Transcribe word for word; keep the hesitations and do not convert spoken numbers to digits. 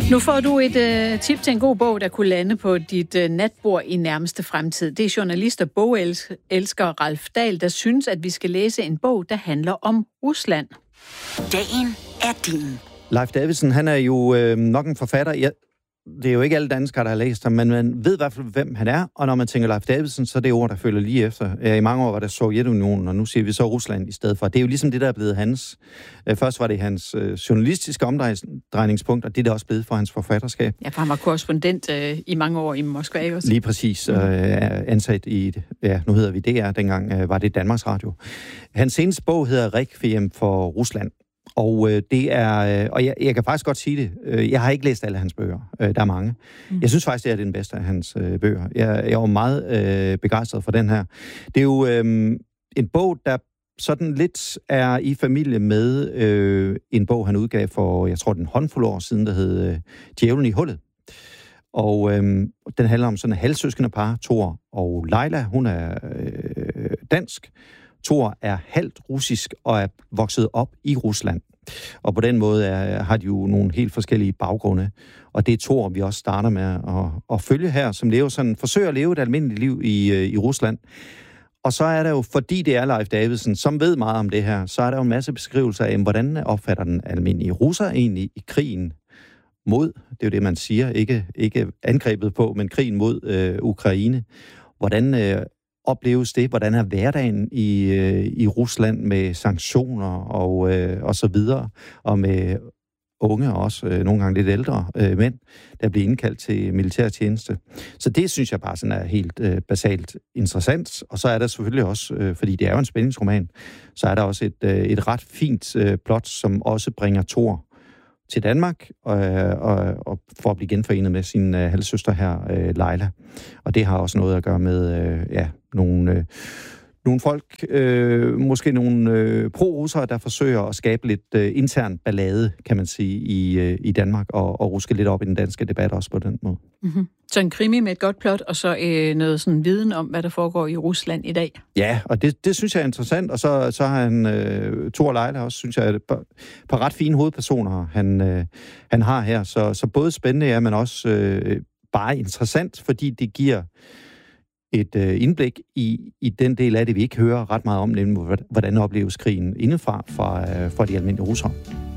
Nu får du et øh, tip til en god bog, der kunne lande på dit øh, natbord i nærmeste fremtid. Det er journalist og bogelsker Ralf Dahl, der synes, at vi skal læse en bog, der handler om Rusland. Dagen er din. Leif Davidsen, han er jo øh, nok en forfatter. Jeg, det er jo ikke alle danskere, der har læst ham, men man ved i hvert fald, hvem han er. Og når man tænker Leif Davidsen, så er det ord, der følger lige efter. Ja, i mange år var det Sovjetunionen, og nu siger vi så Rusland i stedet for. Det er jo ligesom det, der er blevet hans. Først var det hans øh, journalistiske omdrejningspunkt, og det er det også blevet for hans forfatterskab. Ja, for han var korrespondent øh, i mange år i Moskva, ikke også? Lige præcis. Øh, ansat i, ja, nu hedder vi D R, dengang øh, var det Danmarks Radio. Hans seneste bog hedder Requiem for Rusland. Og øh, det er, øh, og jeg, jeg kan faktisk godt sige det, øh, jeg har ikke læst alle hans bøger, øh, der er mange. Mm. Jeg synes faktisk, det er den bedste af hans øh, bøger. Jeg, jeg var meget øh, begejstret for den her. Det er jo øh, en bog, der sådan lidt er i familie med øh, en bog, han udgav for, jeg tror, den håndfuld år siden, der hed øh, Djævlen i hullet. Og øh, den handler om sådan en halvsøskende par, Thor og Leila. Hun er øh, dansk. Thor er halvt russisk og er vokset op i Rusland. Og på den måde er, har de jo nogle helt forskellige baggrunde. Og det er Thor, vi også starter med at, at følge her, som lever sådan, forsøger at leve et almindeligt liv i, i Rusland. Og så er der jo, fordi det er Leif Davidsen, som ved meget om det her, så er der jo en masse beskrivelser af, hvordan opfatter den almindelige russer egentlig i krigen mod, det er jo det, man siger, ikke, ikke angrebet på, men krigen mod øh, Ukraine. Hvordan øh, opleves det? Hvordan er hverdagen i, øh, i Rusland med sanktioner og, øh, og så videre, og med unge og også øh, nogle gange lidt ældre øh, mænd, der bliver indkaldt til militærtjeneste. Så det synes jeg bare sådan er helt øh, basalt interessant. Og så er der selvfølgelig også, øh, fordi det er jo en spændingsroman, så er der også et, øh, et ret fint øh, plot, som også bringer Thor til Danmark og, og, og for at blive genforenet med sin øh, halvsøster her, øh, Leila. Og det har også noget at gøre med øh, ja, nogle, øh, nogle folk, øh, måske nogle øh, pro-russere, der forsøger at skabe lidt øh, intern ballade, kan man sige, i, øh, i Danmark, og, og ruske lidt op i den danske debat også på den måde. Mm-hmm. Så en krimi med et godt plot, og så øh, noget sådan viden om, hvad der foregår i Rusland i dag. Ja, og det, det synes jeg er interessant, og så, så har han, øh, Thor og Leila også, synes jeg, er på, på ret fine hovedpersoner, han, øh, han har her. Så, så både spændende er, men også øh, bare interessant, fordi det giver et øh, indblik i, i den del af det, vi ikke hører ret meget om, nemlig hvordan opleves krigen indefra fra, øh, fra de almindelige russere.